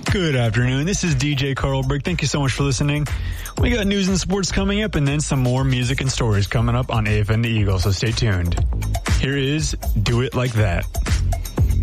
Good afternoon. This is DJ Carlberg. Thank you so much for listening. We got news and sports coming up and then some more music and stories coming up on AFN The Eagle, so stay tuned. Here is Do It Like That.